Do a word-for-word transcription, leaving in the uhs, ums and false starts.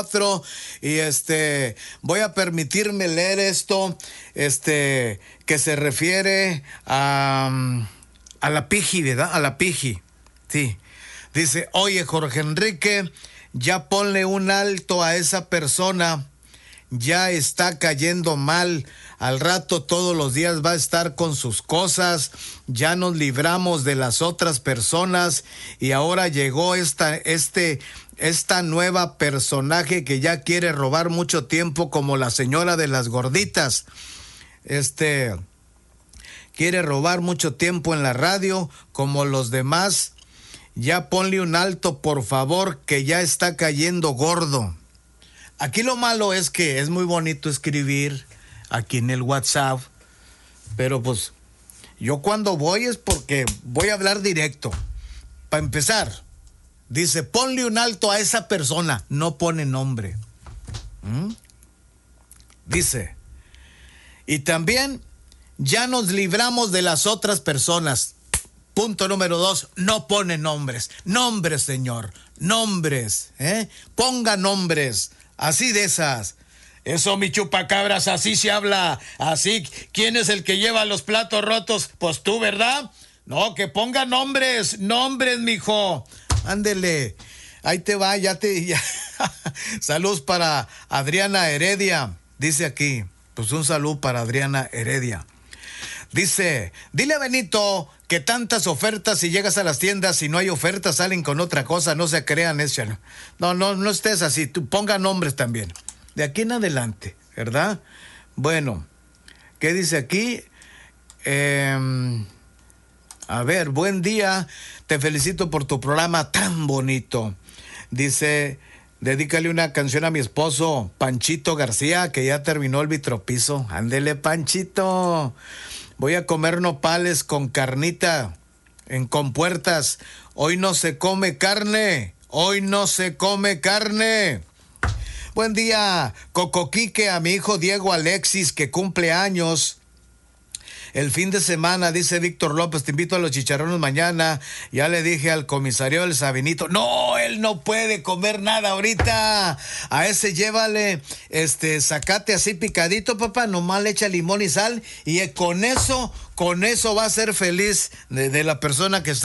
Y este, voy a permitirme leer esto, este, que se refiere a, a la Piji, ¿verdad? A la Piji, sí. Dice, oye, Jorge Enrique, ya ponle un alto a esa persona, ya está cayendo mal, al rato todos los días va a estar con sus cosas, ya nos libramos de las otras personas y ahora llegó esta, este, esta nueva personaje que ya quiere robar mucho tiempo, como la señora de las gorditas, este, quiere robar mucho tiempo en la radio, como los demás. Ya ponle un alto, por favor, que ya está cayendo gordo. Aquí lo malo es que es muy bonito escribir aquí en el WhatsApp, pero pues yo cuando voy es porque voy a hablar directo. Para empezar, dice, ponle un alto a esa persona, no pone nombre. ¿Mm? Dice, y también ya nos libramos de las otras personas. Punto número dos, no pone nombres. Nombres, señor, nombres, ¿eh? Ponga nombres, así de esas. Eso, mi chupacabras, así se habla, así. ¿Quién es el que lleva los platos rotos? Pues tú, ¿verdad? No, que ponga nombres, nombres, mijo. Ándele, ahí te va, ya te... Ya. Saludos para Adriana Heredia, dice aquí. Pues un saludo para Adriana Heredia. Dice, dile a Benito que tantas ofertas, si llegas a las tiendas y no hay ofertas, salen con otra cosa, no se crean, échalo. No, no, no estés así, tú ponga nombres también. De aquí en adelante, ¿verdad? Bueno, ¿qué dice aquí? Eh, a ver, buen día, te felicito por tu programa tan bonito. Dice, dedícale una canción a mi esposo, Panchito García, que ya terminó el vitropiso. Ándele, Panchito. Voy a comer nopales con carnita en compuertas. Hoy no se come carne. Hoy no se come carne. Buen día, Cocoquique, a mi hijo Diego Alexis, que cumple años el fin de semana, dice Víctor López, te invito a los chicharrones mañana. Ya le dije al comisario del Sabinito, no, él no puede comer nada ahorita. A ese llévale, este, zacate así picadito, papá, nomás le echa limón y sal, y con eso, con eso va a ser feliz de, de la persona que está